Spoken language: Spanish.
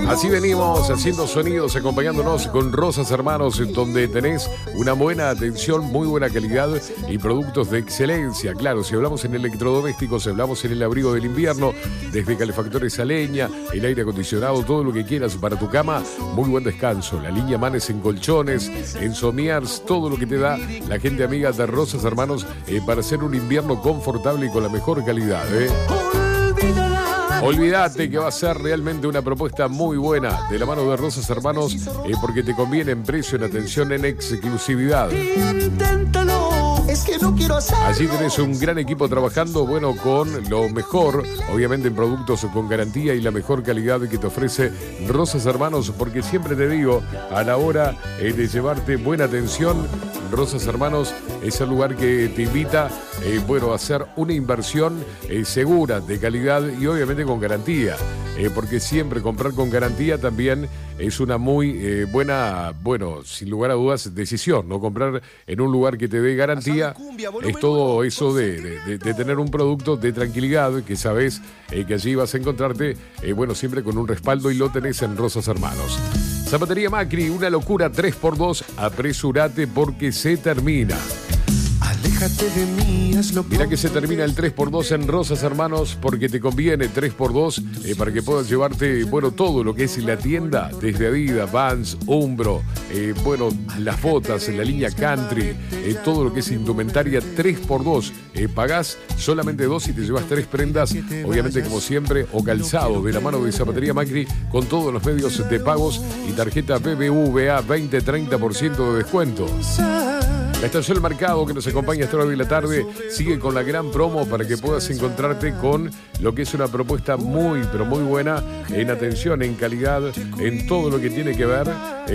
Así venimos haciendo sonidos, acompañándonos con Rosas Hermanos, en donde tenés una buena atención, muy buena calidad y productos de excelencia. Claro, si hablamos en electrodomésticos, hablamos en el abrigo del invierno, desde calefactores a leña, el aire acondicionado, todo lo que quieras para tu cama, muy buen descanso. La línea Manes en colchones, en somiers, todo lo que te da la gente amiga de Rosas Hermanos para hacer un invierno confortable y con la mejor calidad. Olvídate que va a ser realmente una propuesta muy buena de la mano de Rosas Hermanos, porque te conviene en precio, en atención, en exclusividad. Allí tenés un gran equipo trabajando, bueno, con lo mejor, obviamente en productos con garantía y la mejor calidad que te ofrece Rosas Hermanos, porque siempre te digo, a la hora de llevarte buena atención, Rosas Hermanos es el lugar que te invita, bueno, a hacer una inversión segura, de calidad y obviamente con garantía, porque siempre comprar con garantía también es una muy buena, bueno, sin lugar a dudas, decisión, ¿no? Comprar en un lugar que te dé garantía es todo eso de tener un producto de tranquilidad, que sabes que allí vas a encontrarte, bueno, siempre con un respaldo, y lo tenés en Rosas Hermanos. Zapatería Macri, una locura 3x2, apresúrate porque se termina. De mí, mira que se termina el 3x2 en Rosas Hermanos, porque te conviene 3x2 para que puedas llevarte, bueno, todo lo que es la tienda, desde Adidas, Vans, Umbro, bueno, las botas, la línea Country, todo lo que es indumentaria 3x2. Pagás solamente 2 y te llevas 3 prendas, obviamente como siempre, o calzado, de la mano de Zapatería Macri, con todos los medios de pagos y tarjeta BBVA, 20-30% de descuento. La estación del mercado que nos acompaña esta hora de la tarde sigue con la gran promo para que puedas encontrarte con lo que es una propuesta muy, pero muy buena en atención, en calidad, en todo lo que tiene que ver